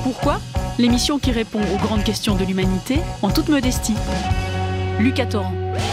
Pourquoi ? L'émission qui répond aux grandes questions de l'humanité en toute modestie. Lucas Torrent.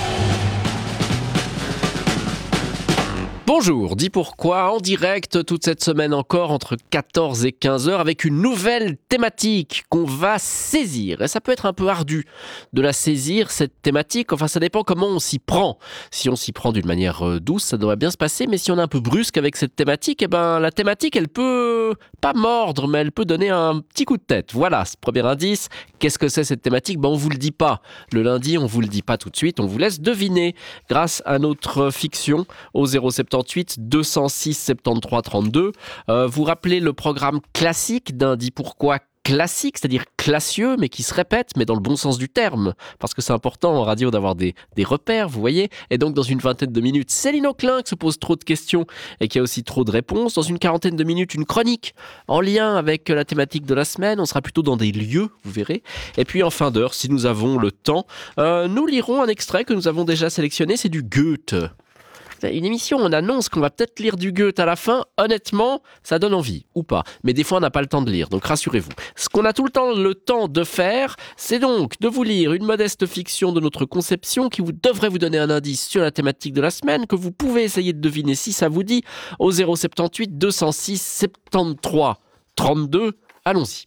Bonjour, dis pourquoi en direct toute cette semaine encore entre 14 et 15 heures avec une nouvelle thématique qu'on va saisir. Et ça peut être un peu ardu de la saisir, cette thématique. Enfin, ça dépend comment on s'y prend. Si on s'y prend d'une manière douce, ça devrait bien se passer. Mais si on est un peu brusque avec cette thématique, la thématique, elle peut pas mordre, mais elle peut donner un petit coup de tête. Voilà, ce premier indice. Qu'est-ce que c'est cette thématique ? On vous le dit pas. Le lundi, on vous le dit pas tout de suite. On vous laisse deviner grâce à notre fiction au 078 206 73 32. Vous rappelez le programme classique d'un dit pourquoi classique, c'est-à-dire classieux, mais qui se répète, mais dans le bon sens du terme, parce que c'est important en radio d'avoir des repères, vous voyez. Et donc dans une vingtaine de minutes, Céline Auclin qui se pose trop de questions et qui a aussi trop de réponses. Dans une quarantaine de minutes, une chronique en lien avec la thématique de la semaine. On sera plutôt dans des lieux, vous verrez. Et puis en fin d'heure, si nous avons le temps, nous lirons un extrait que nous avons déjà sélectionné, c'est du Goethe. Une émission, on annonce qu'on va peut-être lire du Goethe à la fin. Honnêtement, ça donne envie, ou pas. Mais des fois, on n'a pas le temps de lire, donc rassurez-vous. Ce qu'on a tout le temps de faire, c'est donc de vous lire une modeste fiction de notre conception qui devrait vous donner un indice sur la thématique de la semaine, que vous pouvez essayer de deviner si ça vous dit, au 078 206 73 32. Allons-y.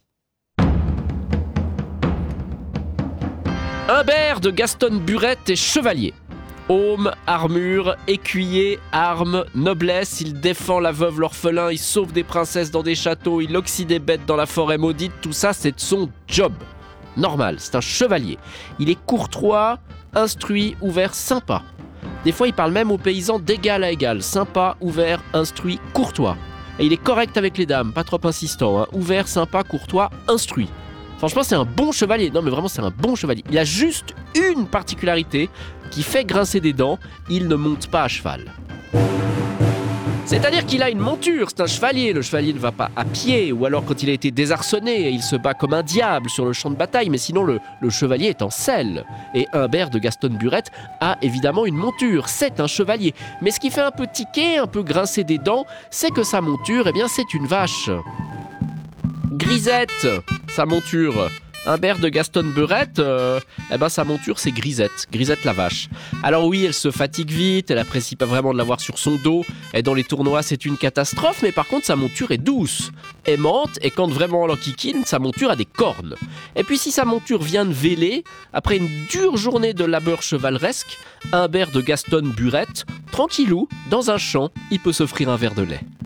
Humbert de Gaston Burette est chevalier. Aume, armure, écuyer, armes, noblesse, il défend la veuve, l'orphelin, il sauve des princesses dans des châteaux, il oxyde des bêtes dans la forêt maudite, tout ça c'est de son job. Normal, c'est un chevalier. Il est courtois, instruit, ouvert, sympa. Des fois il parle même aux paysans d'égal à égal, sympa, ouvert, instruit, courtois. Et il est correct avec les dames, pas trop insistant, ouvert, sympa, courtois, instruit. Franchement, c'est un bon chevalier. Non, mais vraiment, c'est un bon chevalier. Il a juste une particularité qui fait grincer des dents. Il ne monte pas à cheval. C'est-à-dire qu'il a une monture, c'est un chevalier. Le chevalier ne va pas à pied, ou alors quand il a été désarçonné, il se bat comme un diable sur le champ de bataille. Mais sinon, le chevalier est en selle. Et Humbert de Gaston Burette a évidemment une monture. C'est un chevalier. Mais ce qui fait un peu tiquer, un peu grincer des dents, c'est que sa monture, c'est une vache. Grisette, sa monture. Humbert de Gaston Burette, sa monture c'est Grisette, Grisette la vache. Alors oui, elle se fatigue vite, elle apprécie pas vraiment de l'avoir sur son dos, et dans les tournois c'est une catastrophe, mais par contre sa monture est douce, aimante, et quand vraiment on l'enquiquine, sa monture a des cornes. Et puis si sa monture vient de véler, après une dure journée de labeur chevaleresque, Humbert de Gaston Burette, tranquillou, dans un champ, il peut s'offrir un verre de lait.